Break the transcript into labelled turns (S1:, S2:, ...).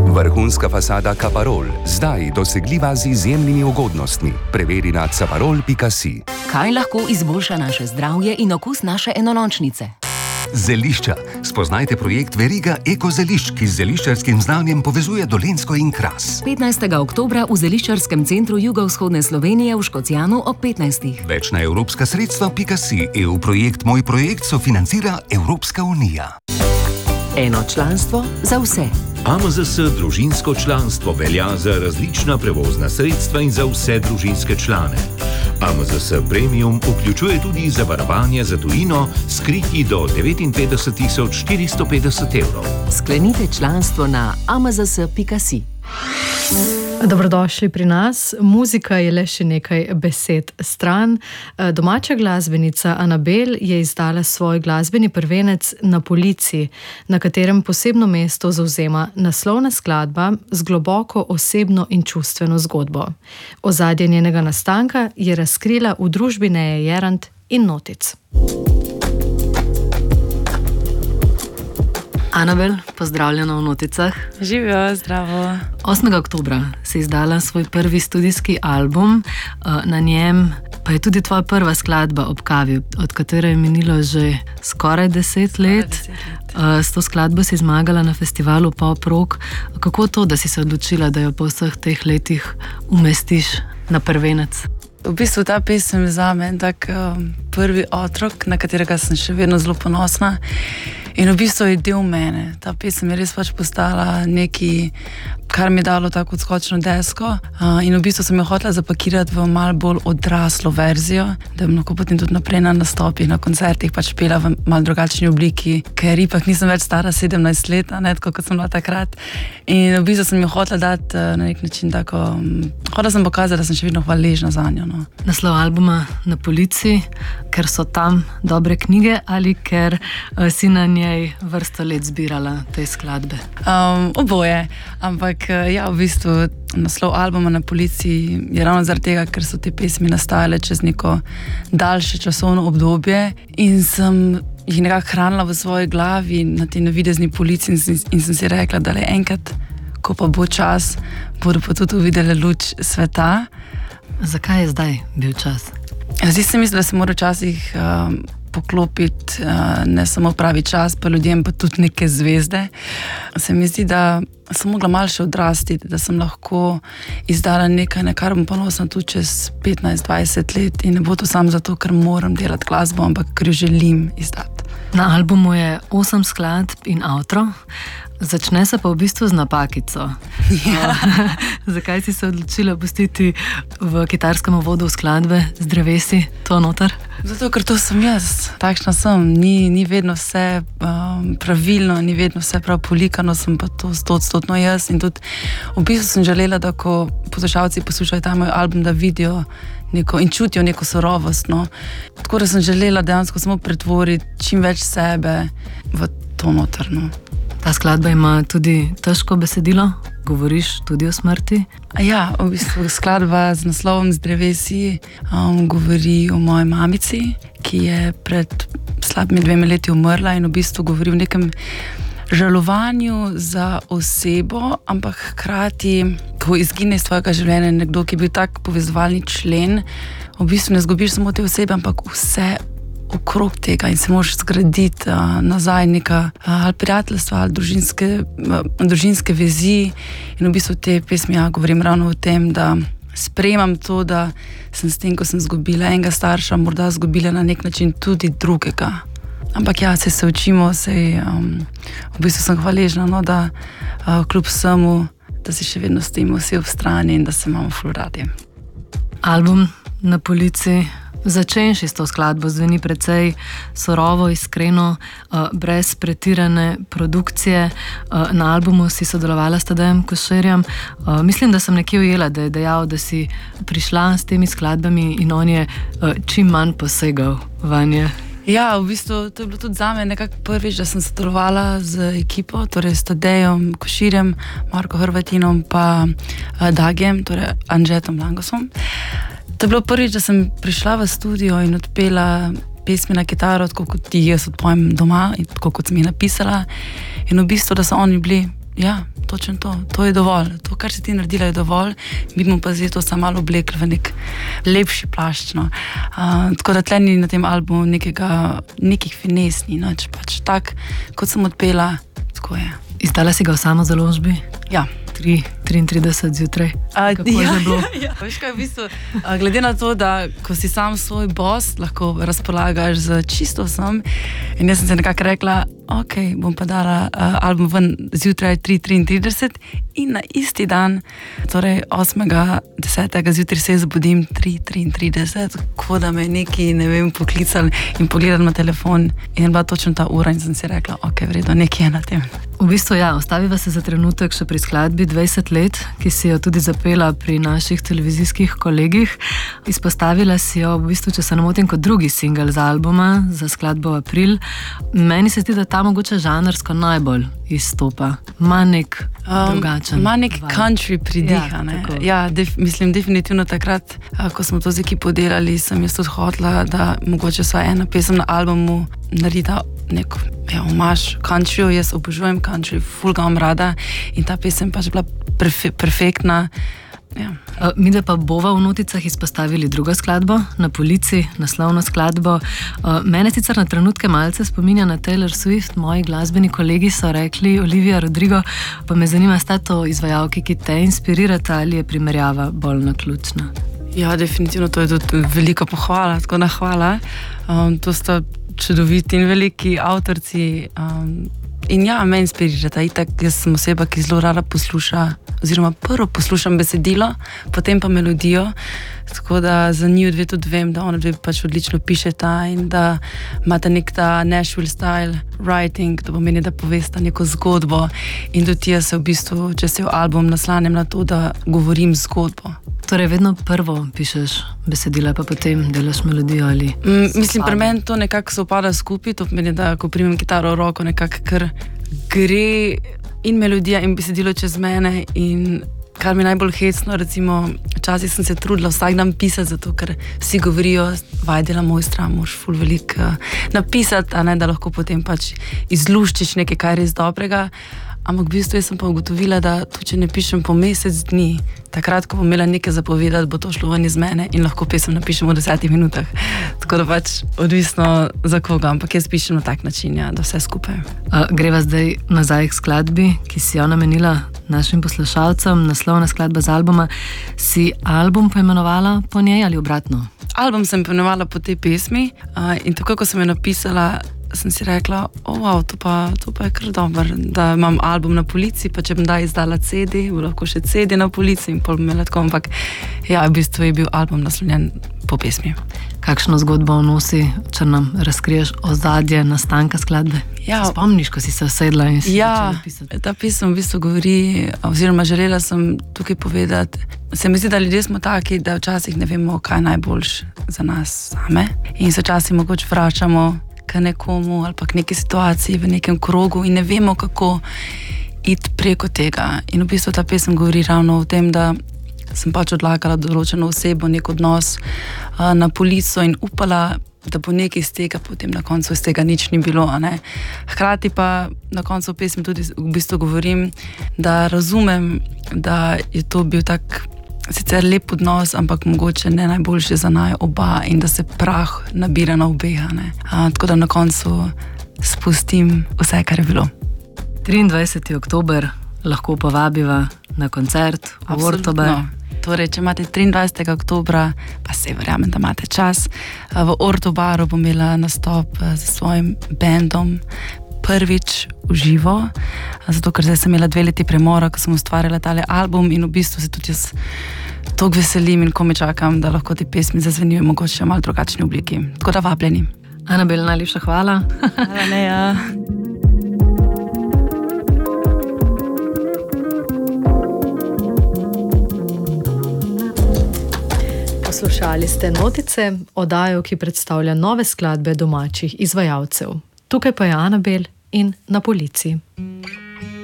S1: Vrhunska fasada Caparol, zdaj dosegljiva z izjemnimi ugodnostmi. Preveri na caparol.si.
S2: Kaj lahko izboljša naše zdravje in okus naše enolončnice?
S3: Zelišča. Spoznajte projekt Veriga Eko zelišč, ki z zeliščarskim znanjem povezuje Dolenjsko in Kras.
S2: 15. oktobra v Zeliščarskem centru jugovzhodne Slovenije v Škocjanu ob 15.
S3: Več na evropska sredstva.si. EU projekt Moj projekt sofinancira Evropska unija.
S2: Eno članstvo za vse.
S4: AMZS družinsko članstvo velja za različna prevozna sredstva in za vse družinske člane. AMZS Premium vključuje tudi zavarovanje za tujino s kriti do 59.450 evrov.
S2: Sklenite članstvo na amzs.si.
S5: Dobrodošli pri nas. Muzika je le še nekaj besed stran. Domača glasbenica Anabel je izdala svoj glasbeni prvenec Na polici, na katerem posebno mesto zavzema naslovna skladba z globoko osebno in čustveno zgodbo. Ozadje njenega nastanka je razkrila v družbi Neje Jerant in Notic. Anabel, pozdravljena v Noticah.
S6: Živijo, zdravo.
S5: 8. oktobra si izdala svoj prvi studijski album, na njem pa je tudi tvoja prva skladba Ob kavi, od katere je minilo že skoraj 10 let. S to skladbo si zmagala na festivalu Pop Rock. Kako to, da si se odločila, da jo po vseh teh letih umestiš na prvenec?
S6: V bistvu ta pesem je za me tak prvi otrok, na katerega sem še vedno zelo ponosna. In v bistvu je del mene. Ta pesem je res postala nekaj, kar mi je dalo tako odskočno desko. In v bistvu sem jo hotela zapakirati v malo bolj odraslo verzijo, da bi lahko potem tudi naprej na nastopih, na koncertih pela v malo drugačni obliki, ker ipak nisem več stara 17 let, tako kot sem bila takrat. In v bistvu sem jo hotela dati na nek način tako, hotela sem pokazati, da sem še vedno hvaležna za njo. No.
S5: Naslov albuma Na polici, ker so tam dobre knjige ali ker si na njej vrsto let zbirala te skladbe?
S6: Oboje, ampak ja, v bistvu naslov albuma Na polici je ravno zaradi tega, ker so te pesmi nastajale čez neko daljše časovno obdobje in sem jih nekako hranila v svoji glavi na tej navidezni polici in sem si rekla, da le enkrat, ko pa bo čas, bodo pa tudi uvideli luč sveta.
S5: Zakaj je zdaj bil čas?
S6: Zdaj se mislim, da se mora včasih poklopiti ne samo pravi čas, pa ljudem pa tudi neke zvezde. Se mi zdi, da sem mogla malo še odrasti, da sem lahko izdala nekaj, na kar bom ponosna tudi čez 15-20 let in ne bo to samo zato, ker moram delati glasbo, ampak ker jo želim izdati.
S5: Na albumu je 8 skladb in outro. Začne se pa v bistvu z napakico.
S6: Ja.
S5: Zakaj si se odločila pustiti v kitarskem uvodu skladbe z drevesi to noter?
S6: Zato, ker to sem jaz. Takšna sem. Ni vedno vse pravilno, ni vedno vse prav polikano, sem pa to 100% jaz. In tudi v bistvu sem želela, da ko poslušalci poslušajo ta moj album, da vidijo in čutijo neko surovost. No. Tako da sem želela dejansko samo pretvoriti čim več sebe v to noter. No.
S5: Ta skladba ima tudi težko besedilo, govoriš tudi o smrti.
S6: Ja, v bistvu skladba z naslovom Z drevesi govori o moji mamici, ki je pred slabimi 2 leti umrla in v bistvu govori o nekem žalovanju za osebo, ampak hkrati, ko izgine iz tvojega življenja nekdo, ki je bil tak povezovalni člen, v bistvu ne zgubiš samo te osebe, ampak vse okrog tega in se moraš zgraditi nazaj neka ali prijateljstva ali družinske vezi. In v bistvu te pesmi govorim ravno o tem, da sprejemam to, da sem s tem, ko sem zgubila enega starša, morda zgubila na nek način tudi drugega. Ampak ja, se učimo, v bistvu sem hvaležna, no, da kljub vsemu, da si še vedno stojimo vsi ob strani in da se imamo ful radi.
S5: Album Na polici, začenši s to skladbo, zveni precej surovo, iskreno, brez pretirane produkcije. Na albumu si sodelovala s Tadejem Koširjem. Mislim, da sem nekje ujela, da je dejal, da si prišla s temi skladbami in on je čim manj posegal vanje.
S6: Ja, v bistvu to je bilo tudi zame nekako prvič, da sem sodelovala z ekipo, torej s Tadejem Koširjem, Marko Hrvatinom pa Dagijem, torej Anžetom Langosom. To je bilo prvič, da sem prišla v studio in odpela pesmi na kitaro, tako kot jaz odpojem doma in tako kot sem jih napisala. In v bistvu, da so oni bili ja, točno to. To je dovolj. To, kar si ti naredila, je dovolj. Mi bomo pa zdaj to samo malo oblekli v nek lepši plašč. No. Tako da tle ni na tem albumu nekih fines, ni nič. Pač tak, kot sem odpela, tako je.
S5: Izdala si ga v samozaložbi?
S6: Ja.
S5: 33 zjutraj. Kako je bilo?
S6: Ja. Veš kaj, v bistvu, glede na to, da ko si sam svoj boss, lahko razpolagaš z čisto vsem. In jaz sem se nekako rekla, ok, bom pa dala album ven zjutraj 3:33 in na isti dan, torej 8.10. zjutraj se zbudim 3:33, ko da me neki, ne vem, poklicali in pogledali na telefon in bila točno ta ura in sem si rekla, ok, vredo, nekaj je na tem.
S5: V bistvu ja, ostaviva se za trenutek še pri skladbi 20 let, ki si jo tudi zapela pri naših televizijskih kolegih. Izpostavila si jo, v bistvu, če se ne motim, kot drugi singel za albuma, za skladbo April. Meni se zdi, da ta mogoče žanrsko najbolj izstopa. Ma nek drugačen.
S6: Ma nek country pridiha. Ja, mislim, definitivno takrat, ko smo to z ekipo delali, sem jaz tudi hotela, da mogoče sva ena pesem na albumu nareda nek omaž countryju. Jaz obožujem country, ful ga imam rada in ta pesem pač bila perfektna. Ja.
S5: Mi da pa bova v noticah izpostavili drugo skladbo, Na polici, naslovno skladbo. Mene sicer na trenutke malce spominja na Taylor Swift, moji glasbeni kolegi so rekli, Olivia Rodrigo, pa me zanima, sta to izvajalki, ki te inspirirata ali je primerjava bolj naključna?
S6: Ja, definitivno, to je tudi velika pohvala, tako da hvala. To sta čudoviti in veliki avtorci. In ja, me inspirirata. Itak, jaz sem oseba, ki zelo rada posluša, oziroma prvo poslušam besedilo, potem pa melodijo. Tako da za njiju dve tudi vem, da ona dve pač odlično pišeta in da imata nek ta Nashville style writing, to pomeni, da povesta neko zgodbo. In tudi jaz se v bistvu, če se v album naslanjam na to, da govorim zgodbo.
S5: Torej, vedno prvo pišeš besedila, pa potem delaš melodijo ali...
S6: Mislim, pri meni to nekako se upada skupaj, to pomeni, da ko primem kitaro v roko, nekako kar gre in melodija in besedilo čez mene in kar mi najbolj hecno, recimo, včasih sem se trudila vsak dan pisati, zato ker vsi govorijo, vaj dela mojstra, moraš ful veliko napisati, a ne, da lahko potem pač izluščiš nekaj, kaj je res dobrega. Ampak v bistvu jaz sem pa ugotovila, da tudi če ne pišem po mesec dni, takrat, ko bom imela nekaj zapovedati, bo to šlo ven iz mene in lahko pesem napišem v 10 minutah. Tako da pač odvisno za koga, ampak jaz pišem na tak način, ja, da vse skupaj.
S5: Greva zdaj nazaj k skladbi, ki si jo namenila našim poslušalcem, naslovna skladba z albuma. Si album poimenovala po njej ali obratno?
S6: Album sem poimenovala po tej pesmi in tako, ko sem jo napisala, sem si rekla, wow, to pa je kar dober, da imam album Na polici, pa če bom izdala CD, bo lahko še CD Na polici in pol bom imela tako, ampak ja, v bistvu je bil album naslonjen po pesmi.
S5: Kakšno zgodbo nosi, če nam razkriješ ozadje nastanka skladbe?
S6: Ja.
S5: Spomniš, ko si se usedla in si začela pisati?
S6: Ta pesem v bistvu govori, oziroma želela sem tukaj povedati, se mi zdi, da ljudje smo taki, da včasih ne vemo, kaj je najboljš za nas same in se včasih mogoče vračamo k nekomu ali pa k neki situaciji v nekem krogu in ne vemo, kako iti preko tega. In v bistvu ta pesem govori ravno o tem, da sem pač odlagala določeno osebo, nek odnos na polico in upala, da bo nekaj iz tega, potem na koncu iz tega nič ni bilo. Ne? Hkrati pa na koncu pesmi tudi v bistvu govorim, da razumem, da je to bil tak sicer lep odnos, ampak mogoče ne najboljši za naj oba in da se prah nabira na obeha. Tako da na koncu spustim vse, kar je bilo.
S5: 23. oktober lahko povabiva na koncert v Ortobar.
S6: Torej, če imate 23. oktobra, pa se verjamem, da imate čas, v Ortobaru bom imela nastop s svojim bandom prvič v živo, zato ker zdaj sem imela 2 leti premora, ko sem ustvarjala tale album in v bistvu se tudi jaz toliko veselim in komaj čakam, da lahko te pesmi zazvenijo mogoče v malo drugačni obliki. Tako da vabljeni.
S5: Anabel, najlepša hvala.
S6: Hvala, Neja.
S5: Poslušali ste Notice, oddajo, ki predstavlja nove skladbe domačih izvajalcev. Tukaj pa je Anabel in Na polici.